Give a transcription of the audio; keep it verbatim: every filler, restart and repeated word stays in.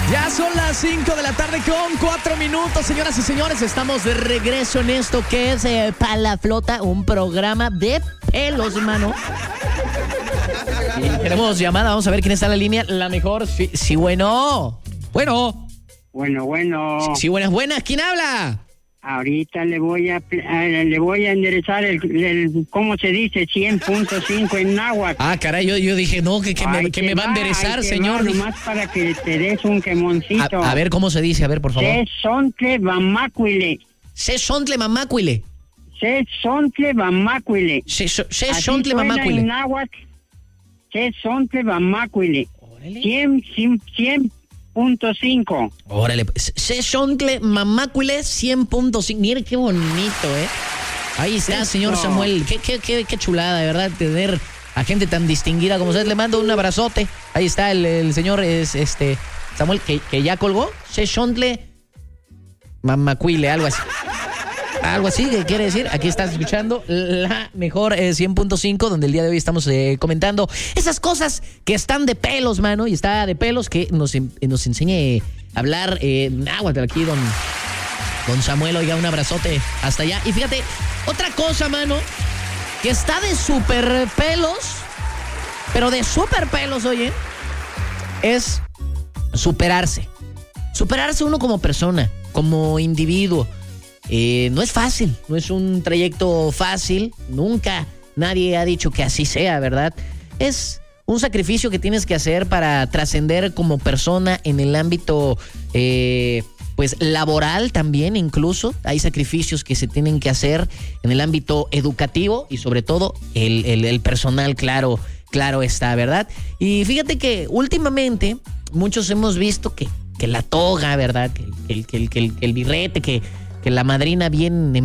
Ya son las cinco de la tarde con cuatro minutos, señoras y señores. Estamos de regreso en esto que es eh, Pa' la Flota, un programa de pelos, mano. Y tenemos llamada, vamos a ver quién está en la línea. La mejor, sí, sí bueno. Bueno. Bueno, bueno. Sí, sí, buenas, buenas. ¿Quién habla? Ahorita le voy a eh, le voy a enderezar el, el ¿cómo se dice? cien punto cinco en náhuatl. Ah, caray, yo, yo dije, no, que, que, me, que me va a enderezar, señor. Va, nomás para que te des un quemoncito. A, a ver, ¿cómo se dice? A ver, por favor. Sesontle bamacuile. Sesontle mamacuile. Sesontle bamacuile. Sesontle mamacuile. En náhuatl. Sesontle bamacuile. cien, cien, cien punto cinco. Órale, Sesontle mamacuile cien punto cinco. Mire qué bonito, ¿eh? Ahí está, Eso. Señor Samuel. Qué, qué, qué, qué chulada, de verdad, tener a gente tan distinguida como usted. Le mando un abrazote. Ahí está el, el señor es, este Samuel, que, que ya colgó. Sesontle mamacuile, algo así. Algo así, ¿qué quiere decir? Aquí estás escuchando la mejor eh, cien punto cinco, donde el día de hoy estamos eh, comentando esas cosas que están de pelos, mano, y está de pelos que nos, nos enseñe a hablar eh, náhuatl aquí, don, don Samuel. Oiga, un abrazote hasta allá. Y fíjate, otra cosa, mano, que está de super pelos, pero de super pelos, oye, es superarse. Superarse uno como persona, como individuo. Eh, no es fácil, no es un trayecto fácil, nunca nadie ha dicho que así sea, ¿verdad? Es un sacrificio que tienes que hacer para trascender como persona en el ámbito, eh, pues laboral también incluso. Hay sacrificios que se tienen que hacer en el ámbito educativo y sobre todo el, el, el personal, claro, claro está, ¿verdad? Y fíjate que últimamente muchos hemos visto que, que la toga, ¿verdad? Que el, que el, que el, que el birrete, que que la madrina bien